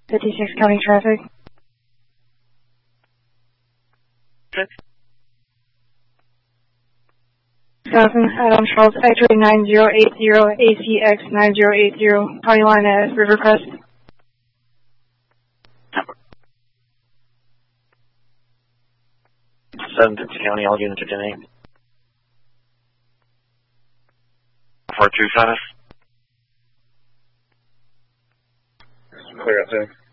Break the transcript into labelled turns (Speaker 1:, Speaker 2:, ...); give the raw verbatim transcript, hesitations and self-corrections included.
Speaker 1: fifty-six County traffic. Southern Adam Charles, X-ray nine zero eight zero, A C X nine zero eight zero, county line at Rivercrest.
Speaker 2: seven fifty County, all units are ten eight. four two five.
Speaker 3: Clear out there.